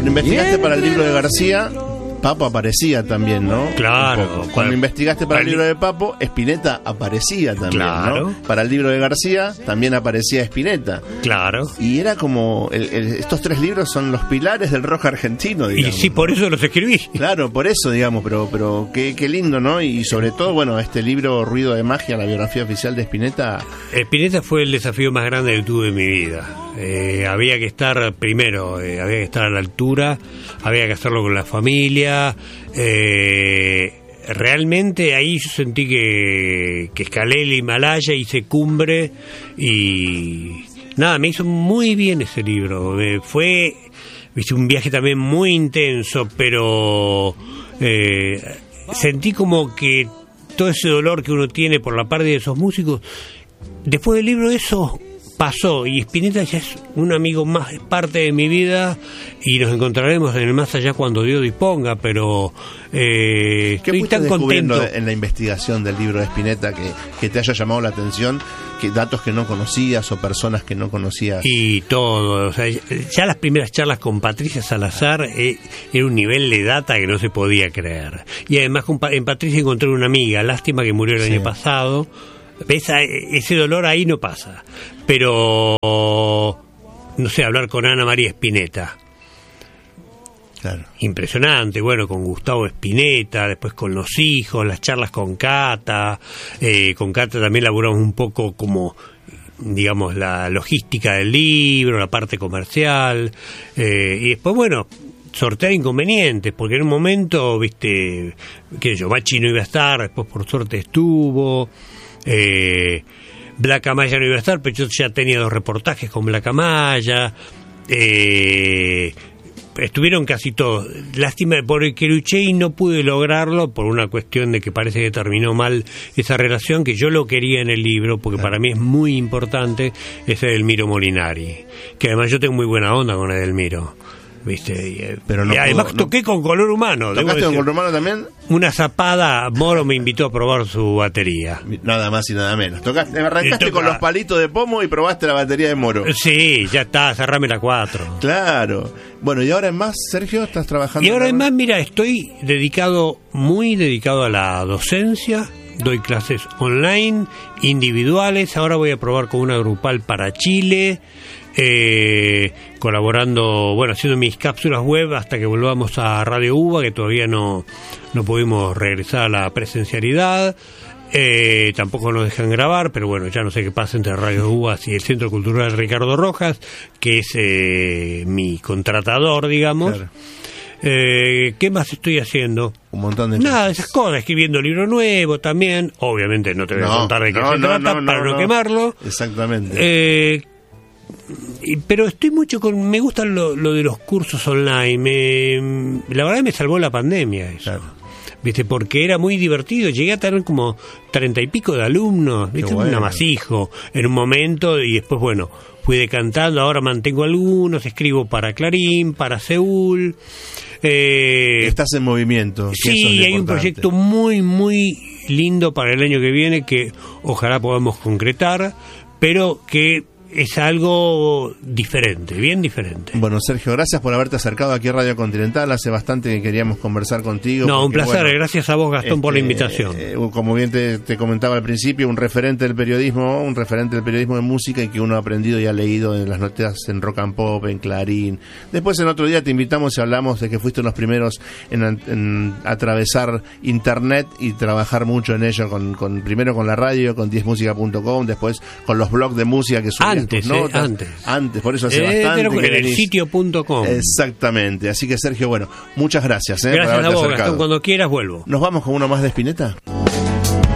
Cuando investigaste para el libro de García, Papo aparecía también, ¿no? Claro. Cuando investigaste para el libro de Papo, Spinetta aparecía también, claro, ¿no? Para el libro de García también aparecía Spinetta. Claro. Y era como, estos tres libros son los pilares del rock argentino, digamos. Y sí, por eso los escribí. Claro, por eso, digamos, pero qué lindo, ¿no? Y sobre todo, bueno, este libro, Ruido de Magia, la biografía oficial de Spinetta. Spinetta fue el desafío más grande que tuve en mi vida. Había que estar primero, había que estar a la altura, había que hacerlo con la familia. Realmente ahí yo sentí que escalé el Himalaya, hice cumbre y nada, me hizo muy bien ese libro. Fue un viaje también muy intenso, pero sentí como que todo ese dolor que uno tiene por la parte de esos músicos, después del libro eso pasó, y Spinetta ya es un amigo más, es parte de mi vida, y nos encontraremos en el más allá cuando Dios disponga, pero estoy tan contento. En la investigación del libro de Spinetta que te haya llamado la atención, que datos que no conocías o personas que no conocías? Y todo, o sea, ya las primeras charlas con Patricia Salazar era un nivel de data que no se podía creer, y además en Patricia encontré una amiga, lástima que murió el año pasado. Ese dolor ahí no pasa, pero no sé, hablar con Ana María Spinetta, claro, impresionante. Bueno, con Gustavo Spinetta, después con los hijos, las charlas con Cata también laburamos un poco como, digamos, la logística del libro, la parte comercial, y después, bueno, sortear inconvenientes, porque en un momento, viste, que yo, Bachi no iba a estar, después por suerte estuvo. Black Amaya no iba a estar, pero yo ya tenía 2 reportajes con Black Amaya. Estuvieron casi todos. Lástima, porque luché y no pude lograrlo por una cuestión de que parece que terminó mal esa relación, que yo lo quería en el libro, porque para mí es muy importante, ese Edelmiro Molinari, que además yo tengo muy buena onda con Edelmiro, ¿viste? Pero no y además toqué con Color Humano. ¿Tocaste con Color Humano también? Una zapada, Moro me invitó a probar su batería. Nada más y nada menos. Arrancaste con los palitos de pomo y probaste la batería de Moro. Sí, ya está, cerrame la 4. Claro. Bueno, ¿y ahora en más, Sergio, estás trabajando? Y ahora en más, mira, estoy muy dedicado a la docencia. Doy clases online, individuales. Ahora voy a probar con una grupal para Chile. Colaborando, bueno, haciendo mis cápsulas web hasta que volvamos a Radio UBA, que todavía no pudimos regresar a la presencialidad. Tampoco nos dejan grabar, pero bueno, ya no sé qué pasa entre Radio UBA y el Centro Cultural Ricardo Rojas, que es mi contratador, digamos. Claro. ¿Qué más estoy haciendo? Un montón de cosas. Nada, esas cosas, escribiendo libro nuevo también. Obviamente no te voy a contar de qué se trata para no quemarlo. Exactamente. Pero estoy mucho me gusta lo de los cursos online. La verdad me salvó la pandemia eso. Claro. ¿Viste? Porque era muy divertido. Llegué a tener como 30 y pico de alumnos, ¿viste? Bueno. Un amasijo en un momento, y después, bueno, fui decantando. Ahora mantengo algunos, escribo para Clarín, para Seúl. Estás en movimiento. Sí, hay un proyecto muy, muy lindo para el año que viene que ojalá podamos concretar, pero que es algo diferente, bien diferente. Bueno, Sergio, gracias por haberte acercado aquí a Radio Continental. Hace bastante que queríamos conversar contigo. No, un placer. Bueno, gracias a vos, Gastón, por la invitación. Como bien te comentaba al principio, un referente del periodismo de música, y que uno ha aprendido y ha leído en las noticias en Rock and Pop, en Clarín. Después en otro día te invitamos y hablamos de que fuiste los primeros en atravesar internet y trabajar mucho en ello, primero con la radio, con 10musica.com, después con los blogs de música que subías. Antes, por eso hace bastante que en el sitio.com. Exactamente, así que Sergio, bueno, muchas gracias. Gracias a vos, Gastón, cuando quieras vuelvo. ¿Nos vamos con uno más de Spinetta?